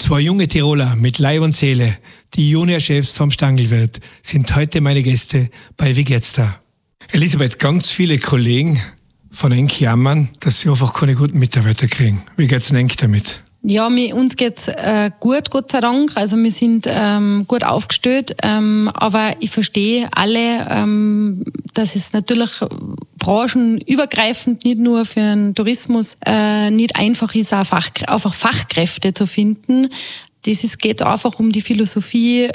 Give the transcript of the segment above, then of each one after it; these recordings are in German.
Zwei junge Tiroler mit Leib und Seele, die Juniorchefs vom Stangelwirt, sind heute meine Gäste bei Wie geht's da? Elisabeth, ganz viele Kollegen von Enk jammern, dass sie einfach keine guten Mitarbeiter kriegen. Wie geht's denn Enk damit? Ja, uns geht's gut, Gott sei Dank. Also wir sind gut aufgestellt, aber ich verstehe alle, dass es natürlich branchenübergreifend, nicht nur für den Tourismus, nicht einfach ist, einfach Fachkräfte zu finden. Geht einfach um die Philosophie,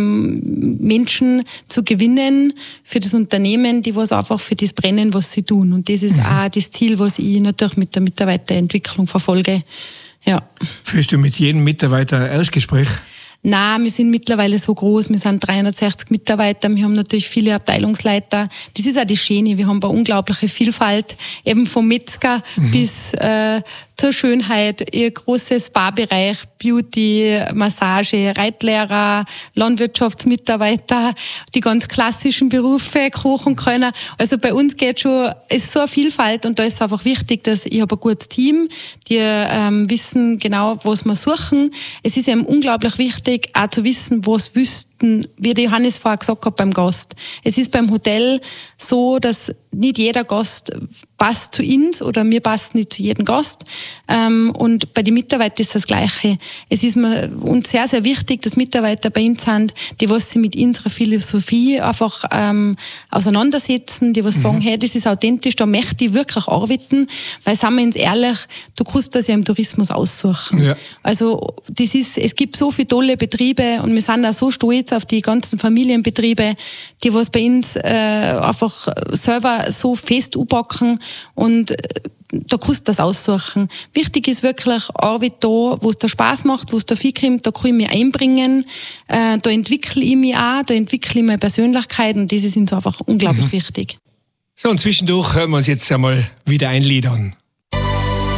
Menschen zu gewinnen für das Unternehmen, die was einfach für das brennen, was sie tun. Und das ist auch das Ziel, was ich natürlich mit der Mitarbeiterentwicklung verfolge. Ja. Führst du mit jedem Mitarbeiter ein Erstgespräch? Nein, wir sind mittlerweile so groß, wir sind 360 Mitarbeiter, wir haben natürlich viele Abteilungsleiter. Das ist auch das Schöne, wir haben eine unglaubliche Vielfalt, eben vom Metzger bis zur Schönheit, ihr großes Spa-Bereich, Beauty, Massage, Reitlehrer, Landwirtschaftsmitarbeiter, die ganz klassischen Berufe, kochen können. Also bei uns ist so eine Vielfalt und da ist es einfach wichtig, dass ich habe ein gutes Team, die wissen genau, was wir suchen. Es ist eben unglaublich wichtig, auch zu wissen, was wüssten, wie der Johannes vorher gesagt hat beim Gast. Es ist beim Hotel so, dass nicht jeder Gast passt zu uns oder wir passen nicht zu jedem Gast. Und bei den Mitarbeitern ist das Gleiche. Es ist mir uns sehr, sehr wichtig, dass Mitarbeiter bei uns sind, die was sich mit unserer Philosophie einfach auseinandersetzen, die was sagen, hey, das ist authentisch, da möchte ich wirklich arbeiten, weil, sagen wir uns ehrlich, du kannst das ja im Tourismus aussuchen. Ja. Also es gibt so viele tolle Betriebe und wir sind auch so stolz auf die ganzen Familienbetriebe, die was bei uns einfach selber so fest anpacken und da kannst du das aussuchen. Wichtig ist wirklich Arbeit da, wo es dir Spaß macht, wo es dir viel kommt, da kann ich mich einbringen, da entwickle ich mich auch, da entwickle ich meine Persönlichkeit und das ist uns einfach unglaublich wichtig. So, und zwischendurch hören wir uns jetzt einmal wieder einliedern.